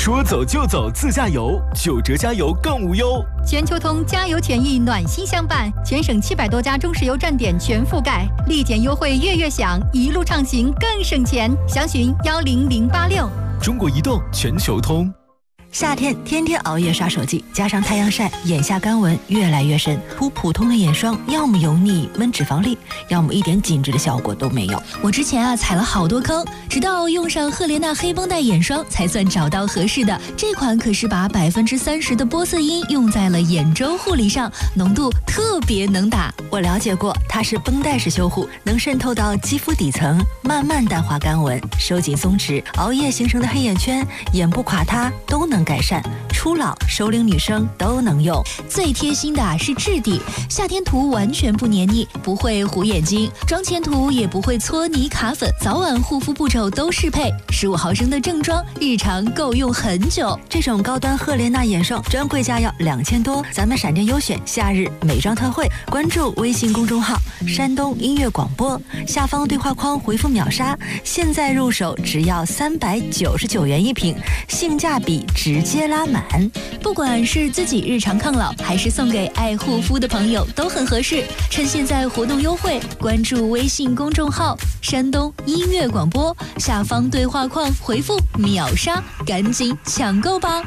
说走就走自驾游，9折加油更无忧。 全球通加油权益暖心相伴，全省700多家中石油站点全覆盖，立减优惠月月享，一路畅行更省钱。详询10086。 中国移动全球通。 夏天天天熬夜刷手机，加上太阳晒，眼下干纹越来越深。涂普通的眼霜，要么油腻闷脂肪粒，要么一点紧致的效果都没有。 我之前踩了好多坑，直到用上赫莲娜黑绷带眼霜，才算找到合适的。这款可是把30%的玻色因用在了眼周护理上，浓度特别能打。 我了解过，它是绷带式修护，能渗透到肌肤底层，慢慢淡化干纹，收紧松弛。熬夜形成的黑眼圈、眼部垮塌都能改善，初老、熟龄女生都能用。 最贴心的是质地，夏天涂完全不黏腻，不会糊眼睛，妆前涂也不会搓泥卡粉，早晚护肤步骤都适配，15毫升的正装，日常够用很久。 这种高端赫莲娜眼霜专柜价要2000多，咱们闪电优选夏日美妆特惠，关注微信公众号山东音乐广播，下方对话框回复秒杀，现在入手只要399元一瓶，性价比直接拉满。 不管是自己日常抗老，还是送给爱护肤的朋友都很合适。趁现在活动优惠，关注微信公众号山东音乐广播，下方对话框回复秒杀，赶紧抢购吧。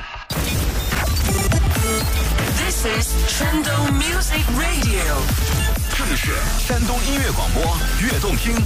This is 山东 Music Radio， 这里是山东音乐广播，悦动听。